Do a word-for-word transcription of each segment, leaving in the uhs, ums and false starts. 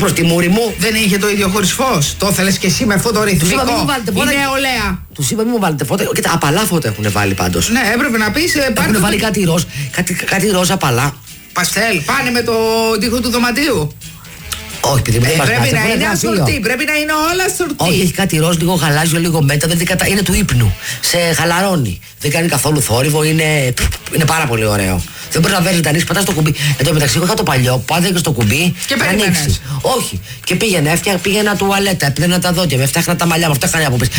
προς τη μούρη μου. Δεν είχε το ίδιο χωρίς φως. Το ήθελες και εσύ με αυτό το ρυθμικό. Είναι νεολαία. Τους είπα μην μου βάλετε φώτα. Κοίτα, απαλά φώτα έχουν βάλει πάντως. Ναι, έπρεπε να πεις. Έχουν βάλει το... κάτι ροζ, κάτι, κάτι ροζ απαλά. Παστέλ, πάνε με το τοίχο του δωματίου. Όχι, παιδί μου, ε, δεν πρέπει μας να είναι ασορτή, πρέπει να είναι όλα ασορτή. Όχι, έχει κάτι ροζ, λίγο γαλάζιο, λίγο μέτα, δεν κατα... είναι του ύπνου. Σε χαλαρώνει. Δεν κάνει καθόλου θόρυβο, είναι, είναι πάρα πολύ ωραίο. Δεν μπορεί να βάζει να ανοίξει, πατά το κουμπί. Εν τω μεταξύ, εγώ είχα το παλιό, πάντα και στο κουμπί και να ανοίξει. Όχι. Και πήγαινα, έφτιαχνα, πήγαινα τουαλέτα, έπαιρνα τα δόντια, με έφτιαχνα τα μαλλιά μου, αυτά έκανε από πίσω.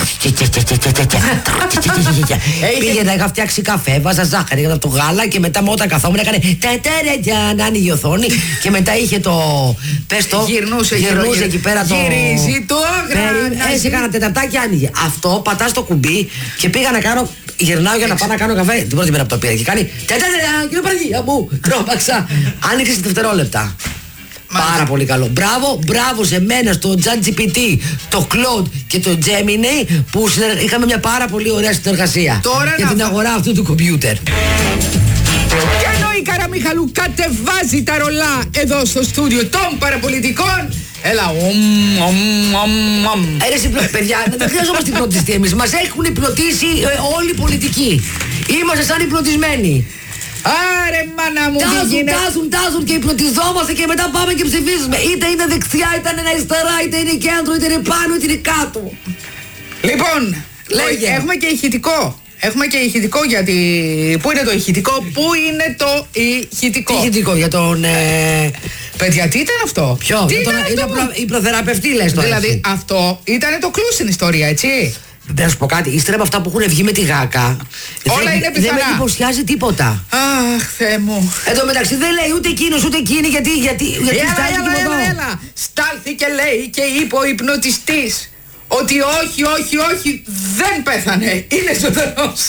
Πήγαινα, είχα φτιάξει καφέ, βάζα ζάχαρη για το γάλα και μετά μου όταν καθόμουν έκανε τετέρετια να ανοίγει η οθόνη και μετά είχε το. Πες το. Γυρνούσε, γυρνούσε εκεί πέρα το. Γυρίζει το αγράνι. Έτσι έκανα τεταρτάκι άνοιγε. Αυτό πατά στο κουμπί και πήγα να κάνω. Γυρνάω για να πάω να κάνω καφέ. Την πρώτη μέρα που το πήρα και κάνει τετέρετια, κύριε Παναγία μου. Τρόμαξα. Άνοιξε σε δευτερόλεπτα. Πάρα πολύ καλό. Μπράβο, μπράβο σε μένα, στο ChatGPT, το Claude και το Gemini που συνεργα... είχαμε μια πάρα πολύ ωραία συνεργασία τώρα για την να... αγορά αυτού του κομπιούτερ. Και ενώ η Καραμιχαλού κατεβάζει τα ρολά εδώ στο στούντιο των παραπολιτικών. Έλα, ομ, ομ, ομ, ομ. Έρεσε, παιδιά, δεν χρειαζόμαστε υπνοτιστή εμείς. Μας έχουν υπνοτίσει ε, όλοι οι πολιτικοί. Είμαστε σαν υπνοτισμένοι. Άρε μάνα μου, τάζουν, τι γίνεται. τάζουν, τάζουν και υπνοτιζόμαστε και μετά πάμε και ψηφίζουμε. Είτε είναι δεξιά, είτε είναι αριστερά, είτε είναι κέντρο, είτε είναι πάνω, είτε είναι κάτω. Λοιπόν, λέγε. Έχουμε και ηχητικό. Έχουμε και ηχητικό γιατί. Πού είναι το ηχητικό, πού είναι το ηχητικό. Τι ηχητικό για τον. Ε... Παιδιά, τι ήταν αυτό. Ποιο, τι για τον υπνοθεραπευτή λες τώρα. Δηλαδή εσύ. αυτό ήταν το κλου στην ιστορία, έτσι. Δεν να σου πω κάτι, ύστερα από αυτά που έχουν βγει με τη γάκα. Όλα δεν, είναι πιθανά. Δεν με εντυπωσιάζει τίποτα. Αχ, Θεέ μου. Εν τω μεταξύ δεν λέει ούτε εκείνο ούτε εκείνη γιατί. γιατί, γιατί έλα, έλα, έλα, έλα. Στάλθηκε λέει και είπε ο υπνοτιστής ότι όχι, όχι, όχι, δεν πέθανε. Είναι ζωντανός.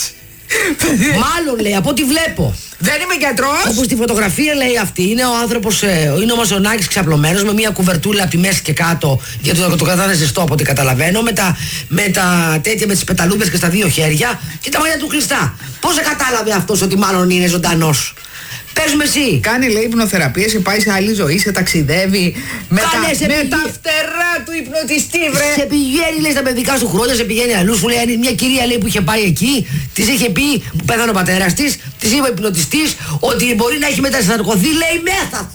Μάλλον λέει, από ό,τι βλέπω. Δεν είμαι γιατρός. Όπως στη φωτογραφία λέει αυτή, είναι ο άνθρωπος, ε, είναι ο Μαζονάκης ξαπλωμένος με μια κουβερτούλα από τη μέση και κάτω για το, το κρατάνε ζεστό από ό,τι καταλαβαίνω. Με τα, με τα τέτοια, με τις πεταλούδες και στα δύο χέρια και τα μαλλιά του κλειστά. Πώς δεν κατάλαβε αυτός ότι μάλλον είναι ζωντανός. Πες με εσύ. Κάνει λέει υπνοθεραπεία, σε πάει σε άλλη ζωή, σε ταξιδεύει με, τα, με πηγε... τα φτερά του υπνοτιστή, βρε. Σε πηγαίνει λέει στα παιδικά σου χρόνια, σε πηγαίνει αλλού. Σου λέει μια κυρία λέει που είχε πάει εκεί, της είχε πει που πέθανε ο πατέρας της, της είπε ο υπνοτιστής ότι μπορεί να έχει μετασαρκωθεί, λέει μέσα του.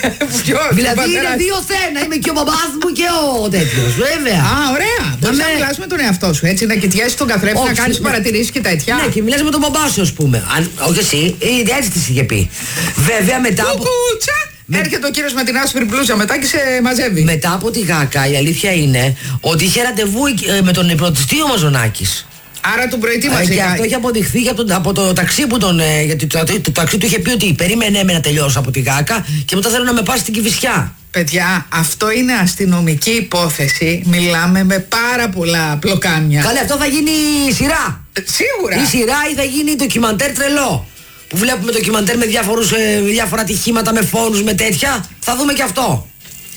Δηλαδή είναι δύο θένα, είμαι και ο μπαμπάς μου και ο τέτοιος, βέβαια. Α, ωραία. Μπορείς να μιλάς με τον εαυτό σου, έτσι, να κοιτιάσεις τον καθρέφτη, να κάνεις παρατηρήσεις και τέτοια. Ναι, και μιλάς με τον μπαμπά σου, ας πούμε. Όχι εσύ, έτσι της είχε πει. Βέβαια μετά από... Κουκούτσα! Με... Έρχεται ο κύριος με την άσπρη μπλούζα μετά και σε μαζεύει. Μετά από τη γάκα η αλήθεια είναι ότι είχε ραντεβού με τον υπνοτιστή ο Μαζονάκης. Άρα τον προετοίμασε. Και αυτό έχει αποδειχθεί από, τον, από το ταξί που τον... Γιατί το, το, το ταξί του είχε πει ότι περίμενε με να τελειώσω από τη γάκα και μετά θέλω να με πάσει στην Κηφισιά. Παιδιά, αυτό είναι αστυνομική υπόθεση. Μιλάμε με πάρα πολλά πλοκάμια. Καλέ, αυτό θα γίνει σειρά. Ε, σίγουρα. Ή σειρά ή θα γίνει ντοκιμαντέρ τρελό. Που βλέπουμε ντοκιμαντέρ με διάφορους, ε, διάφορα ατυχήματα, με φόνους, με τέτοια. Θα δούμε και αυτό.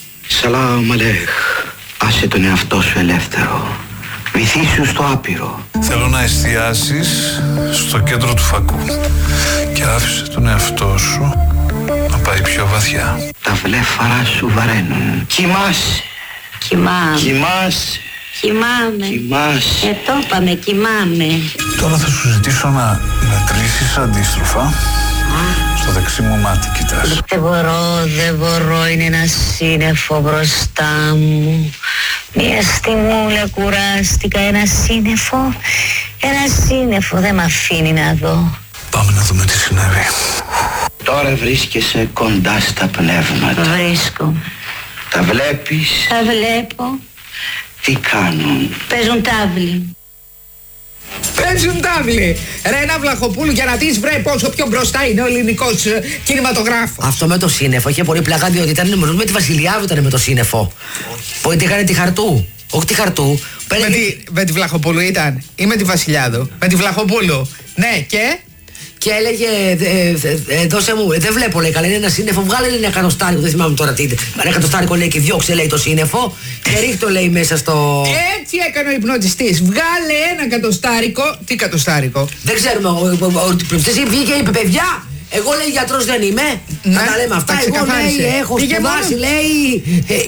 Σαλάμ αλέχ. Άσε τον εαυτό σου ελεύθερο. Βυθίσου στο άπειρο. Θέλω να εστιάσεις στο κέντρο του φακού και άφησε τον εαυτό σου να πάει πιο βαθιά. Τα βλέφαρα σου βαραίνουν. Κοιμάσαι. Κοιμάμαι. Κοιμάσαι. Κοιμάμαι. Κοιμάσαι. Ε, το είπαμε, κοιμάμαι. Τώρα θα σου ζητήσω να μετρήσεις αντίστροφα. Στο δεξί μου μάτι κοιτάς. Δεν μπορώ, δεν μπορώ, είναι ένα σύννεφο μπροστά μου. Μια στιγμούλα κουράστηκα, ένα σύννεφο, ένα σύννεφο δεν μ' αφήνει να δω. Πάμε να δούμε τι συνέβη. Τώρα βρίσκεσαι κοντά στα πνεύματα. Βρίσκομαι. Τα βλέπεις. Τα βλέπω. Τι κάνουν. Παίζουν τάβλη. Παίζουν τάβλη. Ρένα Βλαχοπούλου, για να δεις βρε πόσο πιο μπροστά είναι ο ελληνικός ε, κινηματογράφος. Αυτό με το σύννεφο είχε πολύ πλάκα διότι ήταν με τη Βασιλιάδου ήταν με το σύννεφο. Που έκανε τη Χαρτού. Όχι τη Χαρτού. Με τη, με τη Βλαχοπούλου ήταν. Ή με τη Βασιλιάδου. Με τη Βλαχοπούλου. Ναι, και. Και έλεγε, ε, ε, δώσε μου, ε, δεν βλέπω λέει καλά, είναι ένα σύννεφο, βγάλε ένα εκατοστάρικο, δεν θυμάμαι τώρα τι είναι. Ένα εκατοστάρικο λέει και διώξε λέει το σύννεφο και ρίχτω λέει μέσα στο... Έτσι έκανε ο υπνοτιστής, βγάλε ένα εκατοστάρικο, τι εκατοστάρικο. Δεν ξέρουμε, ο υπνοτιστής βγήκε είπε παιδιά, εγώ λέει γιατρός δεν είμαι, να τα λέμε αυτά, εγώ λέει έχω σπουδάσει λέει